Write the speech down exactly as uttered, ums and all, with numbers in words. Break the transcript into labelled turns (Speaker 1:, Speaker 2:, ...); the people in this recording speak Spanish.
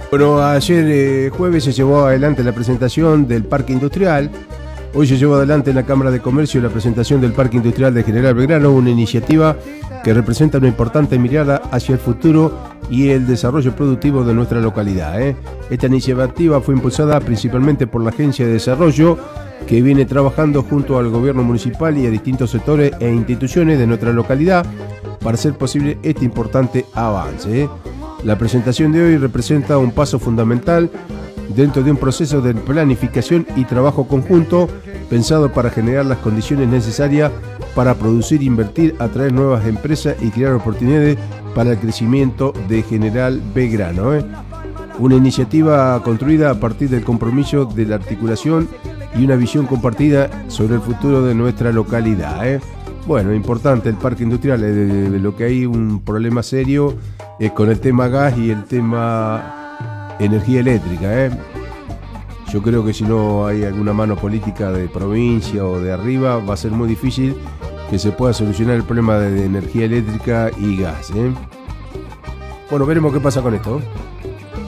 Speaker 1: Bueno, ayer eh, jueves se llevó adelante la presentación del Parque Industrial. Hoy se llevó adelante en la Cámara de Comercio la presentación del Parque Industrial de General Belgrano, una iniciativa que representa una importante mirada hacia el futuro y el desarrollo productivo de nuestra localidad. ¿eh? Esta iniciativa fue impulsada principalmente por la Agencia de Desarrollo, que viene trabajando junto al gobierno municipal y a distintos sectores e instituciones de nuestra localidad para hacer posible este importante avance. ¿eh? La presentación de hoy representa un paso fundamental dentro de un proceso de planificación y trabajo conjunto pensado para generar las condiciones necesarias para producir, invertir, atraer nuevas empresas y crear oportunidades para el crecimiento de General Belgrano. ¿eh? Una iniciativa construida a partir del compromiso de la articulación y una visión compartida sobre el futuro de nuestra localidad. ¿eh? Bueno, importante el parque industrial, eh, lo que hay un problema serio es con el tema gas y el tema energía eléctrica. ¿eh? Yo creo que si no hay alguna mano política de provincia o de arriba, va a ser muy difícil que se pueda solucionar el problema de energía eléctrica y gas. ¿eh? Bueno, veremos qué pasa con esto.